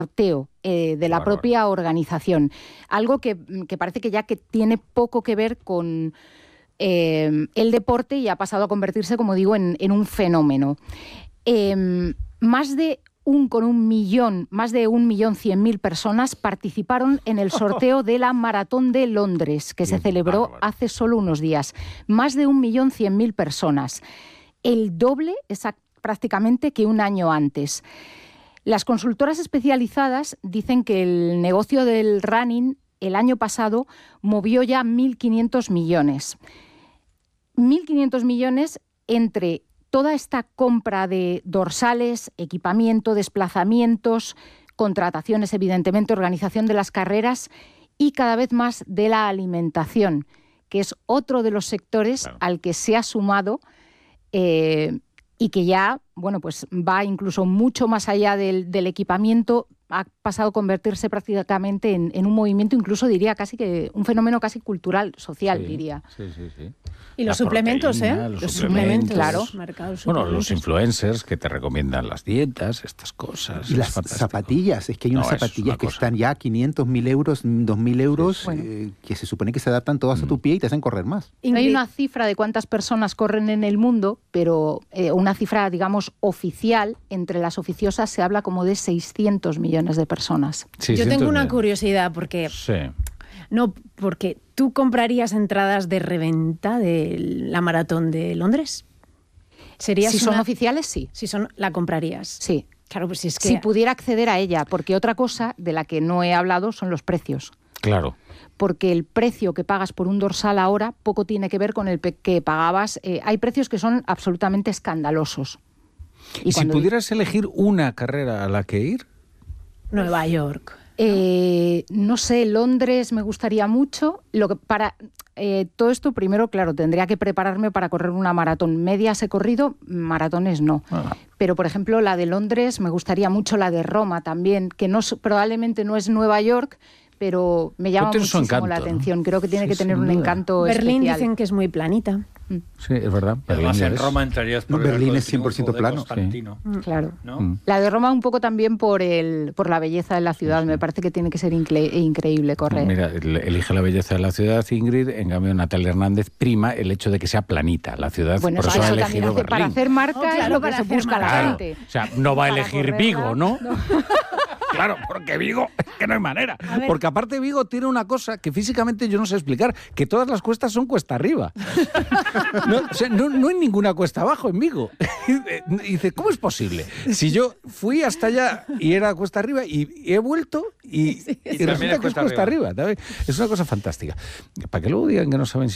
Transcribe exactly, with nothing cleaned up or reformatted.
sorteo eh, de la Bárbaro. propia organización. Algo que, que parece que ya que tiene poco que ver con eh, el deporte y ha pasado a convertirse, como digo, en, en un fenómeno. Eh, más de un con un millón, más de un millón cien mil personas participaron en el sorteo de la Maratón de Londres, que se celebró bárbaro. hace solo unos días. Más de un millón cien mil personas. El doble exact- prácticamente que un año antes. Las consultoras especializadas dicen que el negocio del running el año pasado movió ya mil quinientos millones. mil quinientos millones entre toda esta compra de dorsales, equipamiento, desplazamientos, contrataciones, evidentemente, organización de las carreras y cada vez más de la alimentación, que es otro de los sectores Claro. al que se ha sumado eh, y que ya, bueno, pues va incluso mucho más allá del, del equipamiento, ha pasado a convertirse prácticamente en, en un movimiento, incluso diría casi que un fenómeno casi cultural, social, Sí, diría. Sí, sí, sí. Y los La suplementos, proteína, ¿eh? Los, suplementos, claro. Mercados Bueno, suplementos. los influencers que te recomiendan las dietas, estas cosas. Y es las fantástico. zapatillas, es que hay unas No, es zapatillas una que cosa. están ya a quinientos mil euros, dos mil euros, Sí, sí. eh, que se supone que se adaptan todas a tu pie y te hacen correr más. No hay Ingrid, una cifra de cuántas personas corren en el mundo, pero eh, una cifra, digamos, oficial, entre las oficiosas se habla como de seiscientos millones de personas. yo seiscientos tengo una millones. curiosidad, porque Sí. no, porque tú comprarías entradas de reventa de la Maratón de Londres. ¿Serías Si son una- oficiales, sí. Si son, la comprarías. Sí. Claro, pues si es que Si pudiera acceder a ella, porque otra cosa de la que no he hablado son los precios. Claro. Porque el precio que pagas por un dorsal ahora poco tiene que ver con el pe- que pagabas. Eh, hay precios que son absolutamente escandalosos. ¿Y, si cuando- pudieras elegir una carrera a la que ir? Nueva York. Eh, no sé, Londres me gustaría mucho. Lo que para eh, todo esto, primero, claro, tendría que prepararme para correr una maratón. Medias he corrido, maratones no. Ah. Pero, por ejemplo, la de Londres me gustaría mucho, la de Roma también, que no es- probablemente no es Nueva York, pero me llama tiene su muchísimo la encanto, ¿no? atención. Creo que tiene Sí, que tener sin un duda. encanto Berlín especial. dicen que es muy planita. Sí, es verdad. Además, Berlín en es- Roma entrarías por No, el Berlín arco de es cien por ciento triunfo de plano. Constantino, Claro. ¿no? Mm. La de Roma un poco también por el por la belleza de la ciudad. Me parece que tiene que ser incre- increíble correr. Mira, el- elige la belleza de la ciudad, Ingrid. En cambio, Natalia Hernández prima el hecho de que sea planita la ciudad. Bueno, por eso, eso ha eso elegido también hace, para Berlín. hacer marca Oh, claro, es lo que para se hacer busca la Claro. gente. O sea, no va a Para elegir correrla, Vigo, ¿no? Claro, porque Vigo, es que no hay manera. ver. Porque aparte Vigo tiene una cosa que físicamente yo no sé explicar, que todas las cuestas son cuesta arriba. No, o sea, no, no hay ninguna cuesta abajo en Vigo. Y dice, ¿cómo es posible? Si yo fui hasta allá y era cuesta arriba y he vuelto y, y También resulta es que es cuesta cuesta arriba. ¿sabes? Es una cosa fantástica. Para que luego digan que no saben si